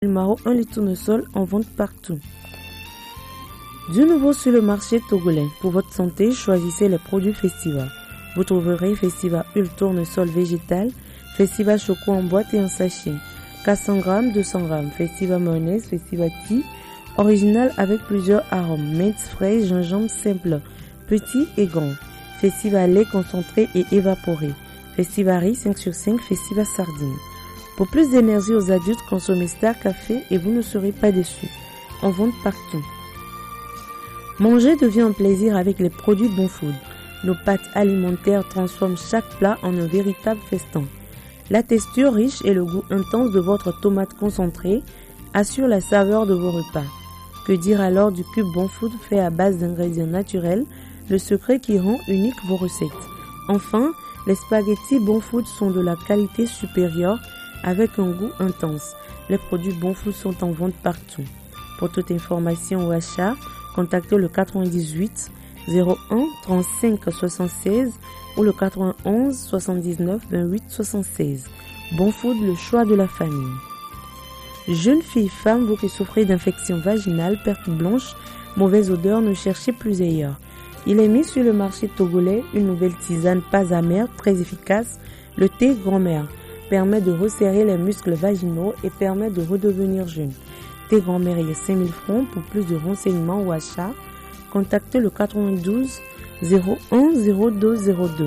Maro 1 litre tournesol en vente partout. Du nouveau sur le marché togolais. Pour votre santé, choisissez les produits Festiva. Vous trouverez Festiva Huile tournesol végétal, Festiva Choco en boîte et en sachet, 400 g, 200 g, Festiva mayonnaise, Festiva tea, original avec plusieurs arômes, menthe, fraise, gingembre simple, petit et grand, Festiva lait concentré et évaporé, Festiva riz 5 sur 5, Festiva sardine. Pour plus d'énergie aux adultes, consommez Star Café et vous ne serez pas déçus. En vente partout. Manger devient un plaisir avec les produits Bon Food. Nos pâtes alimentaires transforment chaque plat en un véritable festin. La texture riche et le goût intense de votre tomate concentrée assurent la saveur de vos repas. Que dire alors du cube Bon Food fait à base d'ingrédients naturels, le secret qui rend unique vos recettes. Enfin, les spaghettis Bon Food sont de la qualité supérieure avec un goût intense. Les produits Bon Food sont en vente partout. Pour toute information ou achat, contactez le 98 01 35 76 ou le 91 79 28 76. Bon Food, le choix de la famille. Jeunes filles, femmes, vous qui souffrez d'infections vaginales, perte blanche, mauvaise odeur, ne cherchez plus ailleurs. Il est mis sur le marché togolais une nouvelle tisane pas amère, très efficace, le thé grand-mère. Permet de resserrer les muscles vaginaux et permet de redevenir jeune. Thé grand-mère est 5000 francs. Pour plus de renseignements ou achats, contactez le 92 01 0202.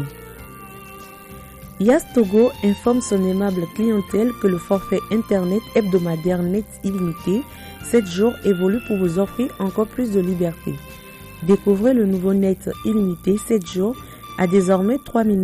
Yas Togo informe son aimable clientèle que le forfait internet hebdomadaire net illimité 7 jours évolue pour vous offrir encore plus de liberté. Découvrez le nouveau net illimité 7 jours à désormais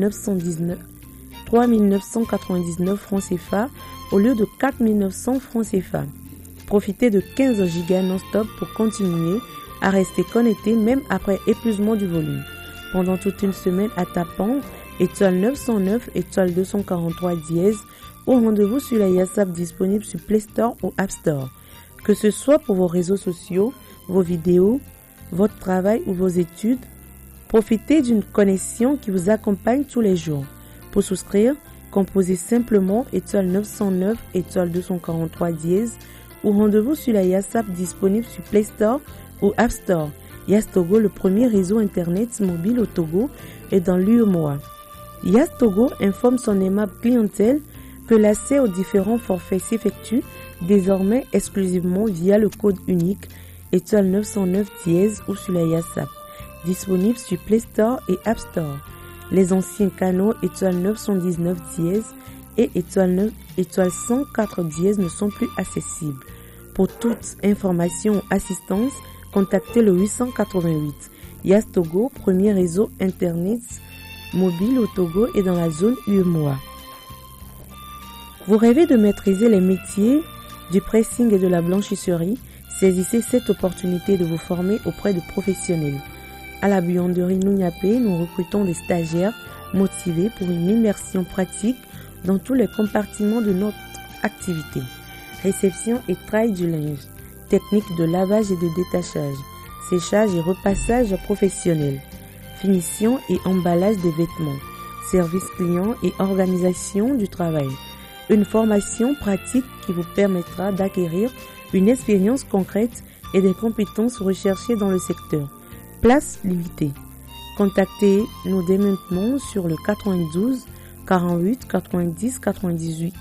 3999 francs CFA au lieu de 4900 francs CFA. Profitez de 15 gigas non-stop pour continuer à rester connecté même après épuisement du volume. Pendant toute une semaine à tapant étoile 909, étoile 243 dièse ou rendez-vous sur la YasApp disponible sur Play Store ou App Store. Que ce soit pour vos réseaux sociaux, vos vidéos, votre travail ou vos études, profitez d'une connexion qui vous accompagne tous les jours. Pour souscrire, composez simplement étoile 909, étoile 243 dièse ou rendez-vous sur la YasApp disponible sur Play Store ou App Store. Yas Togo, le premier réseau internet mobile au Togo et dans l'UEMOA. Yas Togo informe son aimable clientèle que l'accès aux différents forfaits s'effectue désormais exclusivement via le code unique étoile 909 dièse ou sur la YasApp, disponible sur Play Store et App Store. Les anciens canaux étoile 919 dièse et étoile 104 dièse ne sont plus accessibles. Pour toute information ou assistance, contactez le 888. Yas Togo, premier réseau internet mobile au Togo et dans la zone UEMOA. Vous rêvez de maîtriser les métiers du pressing et de la blanchisserie? Saisissez cette opportunité de vous former auprès de professionnels. À la buanderie Nouniapé, nous recrutons des stagiaires motivés pour une immersion pratique dans tous les compartiments de notre activité. Réception et trail du linge, technique de lavage et de détachage, séchage et repassage professionnel, finition et emballage des vêtements, service client et organisation du travail. Une formation pratique qui vous permettra d'acquérir une expérience concrète et des compétences recherchées dans le secteur. Place limitée. Contactez-nous dès maintenant sur le 92 48 90 98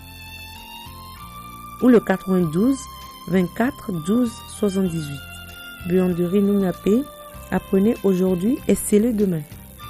ou le 92 24 12 78. Buanderie Nouniapé, apprenez aujourd'hui et scellez demain.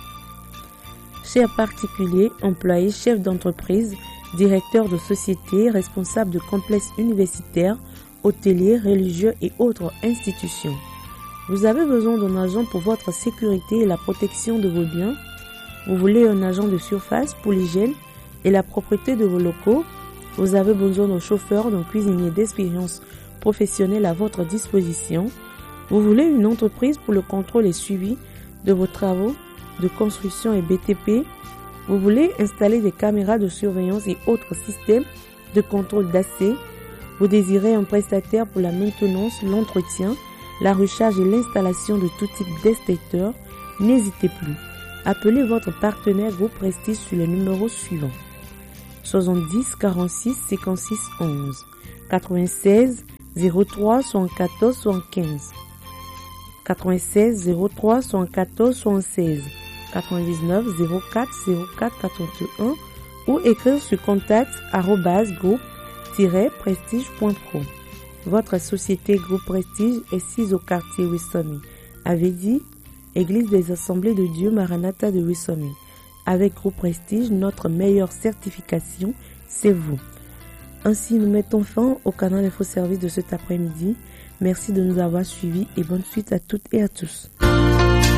Chers particuliers, employés, chefs d'entreprise, directeurs de société, responsables de complexes universitaires, hôteliers, religieux et autres institutions. Vous avez besoin d'un agent pour votre sécurité et la protection de vos biens. Vous voulez un agent de surface pour l'hygiène et la propreté de vos locaux. Vous avez besoin d'un chauffeur, d'un cuisinier d'expérience professionnelle à votre disposition. Vous voulez une entreprise pour le contrôle et suivi de vos travaux de construction et BTP. Vous voulez installer des caméras de surveillance et autres systèmes de contrôle d'accès. Vous désirez un prestataire pour la maintenance, l'entretien, la recharge et l'installation de tout type d'extincteur. N'hésitez plus. Appelez votre partenaire Groupe Prestige sur le numéro suivant 70 46 56 11. 96 03 74 75, 96 03 74 76, 99 04 04 81 ou écrire sur contact@groupe-prestige.pro. Votre société Groupe Prestige est sise au quartier Wissomé. Avedi, Église des Assemblées de Dieu Maranatha de Wissomé. Avec Groupe Prestige, notre meilleure certification, c'est vous. Ainsi, nous mettons fin au canal Info Service de cet après-midi. Merci de nous avoir suivis et bonne suite à toutes et à tous.